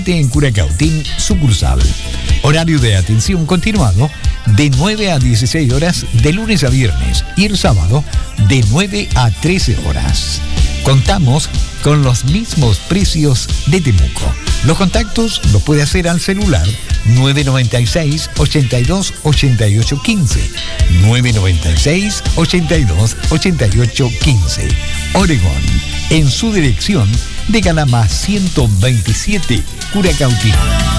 en Curacautín, sucursal. Horario de atención continuado de 9 a 16 horas de lunes a viernes y el sábado de 9 a 13 horas. Contamos con los mismos precios de Temuco. Los contactos los puede hacer al celular 996 82 88 15, 996 82 88 15. Oregón, en su dirección de Calama 127, Curacautín.